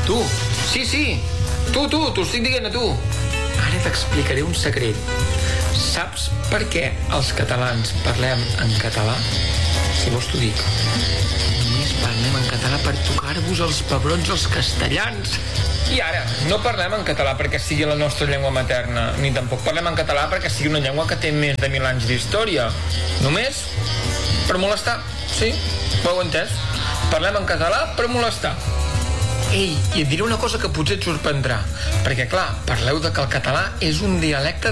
Tu, sí, tu, t'ho estic dient a tu. Ara t'explicaré un secret. Saps per què els catalans parlem en català? Si vols t'ho dic. Només parlem en català per tocar-vos els pebrons als castellans. I ara, no parlem en català perquè sigui la nostra llengua materna, ni tampoc parlem en català perquè sigui una llengua que té més de 1.000 anys d'història. Només per molestar, sí? Ho heu entès? Parlem en català per molestar. Ei, i et diré una cosa que potser et sorprendrà, perquè clar, parleu de que el català és un dialecte